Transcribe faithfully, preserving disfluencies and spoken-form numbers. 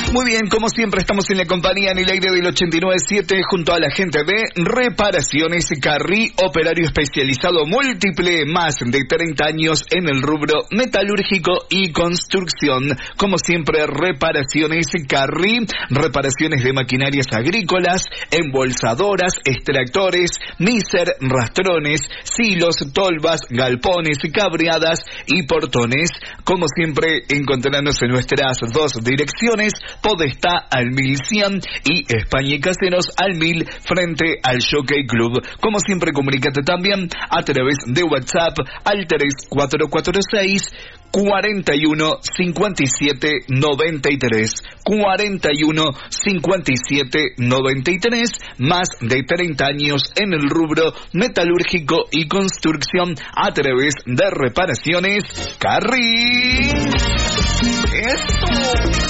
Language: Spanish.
Muy bien, como siempre estamos en la compañía en el aire del ochenta y nueve punto siete junto a la gente de Reparaciones Carrí, operario especializado múltiple, más de treinta años en el rubro metalúrgico y construcción. Como siempre, Reparaciones Carrí, reparaciones de maquinarias agrícolas, embolsadoras, extractores, miser, rastrones, silos, tolvas, galpones, cabreadas y portones. Como siempre, encontrarnos en nuestras dos direcciones, Podestá al mil cien y España y Caseros al mil frente al Jockey Club. Como siempre, comunícate también a través de WhatsApp al tres cuatro cuatro seis cuarenta y uno cincuenta y siete noventa y tres, cuarenta y uno cincuenta y siete noventa y tres, más de treinta años en el rubro metalúrgico y construcción a través de Reparaciones Carrí. ¡Esto!